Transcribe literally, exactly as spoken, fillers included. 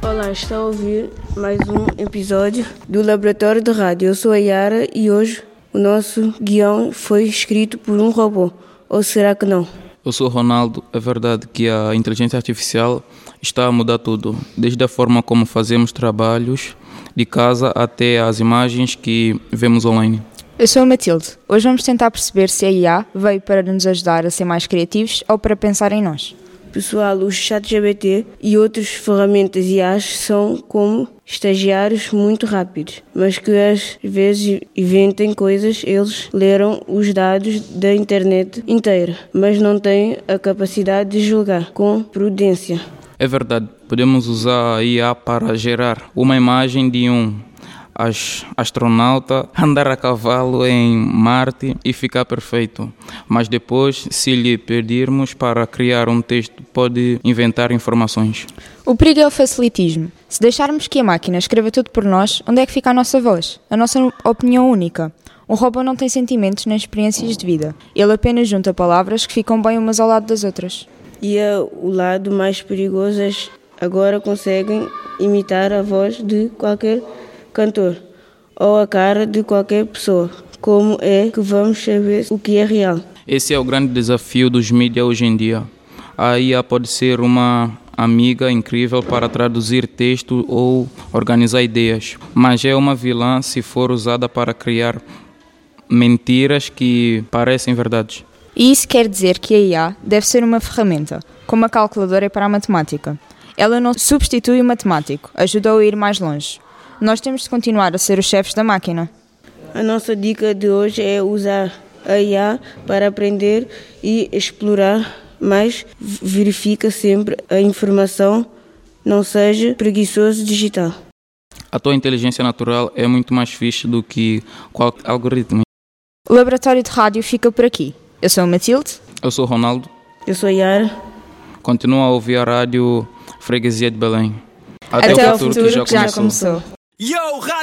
Olá, está a ouvir mais um episódio do Laboratório de Rádio. Eu sou a Yara e hoje o nosso guião foi escrito por um robô. Ou será que não? Eu sou o Ronaldo. É verdade que a inteligência artificial está a mudar tudo, desde a forma como fazemos trabalhos de casa até as imagens que vemos online. Eu sou a Matilde. Hoje vamos tentar perceber se a I A veio para nos ajudar a ser mais criativos ou para pensar em nós. Pessoal, o ChatGPT e outras ferramentas I As são como estagiários muito rápidos, mas que às vezes inventem coisas. Eles leram os dados da internet inteira, mas não têm a capacidade de julgar com prudência. É verdade, podemos usar a I A para gerar uma imagem de um astronauta andar a cavalo em Marte e ficar perfeito. Mas depois, se lhe pedirmos para criar um texto, pode inventar informações. O perigo é o facilitismo. Se deixarmos que a máquina escreva tudo por nós, onde é que fica a nossa voz? A nossa opinião única? Um robô não tem sentimentos nem experiências de vida. Ele apenas junta palavras que ficam bem umas ao lado das outras. E é o lado mais perigoso, é agora conseguem imitar a voz de qualquer cantor ou a cara de qualquer pessoa. Como é que vamos saber o que é real? Esse é o grande desafio dos mídias hoje em dia. A I A pode ser uma amiga incrível para traduzir texto ou organizar ideias, mas é uma vilã se for usada para criar mentiras que parecem verdades. E isso quer dizer que a I A deve ser uma ferramenta, como a calculadora é para a matemática. Ela não substitui o matemático, ajuda-o a ir mais longe. Nós temos de continuar a ser os chefes da máquina. A nossa dica de hoje é usar a I A para aprender e explorar, mas verifica sempre a informação, não seja preguiçoso digital. A tua inteligência natural é muito mais fixe do que qualquer algoritmo. O Laboratório de Rádio fica por aqui. Eu sou a Matilde. Eu sou o Ronaldo. Eu sou a Yara. Continua a ouvir a rádio Freguesia de Belém. Até, Até o futuro, futuro que já começou. Que já começou. Yo,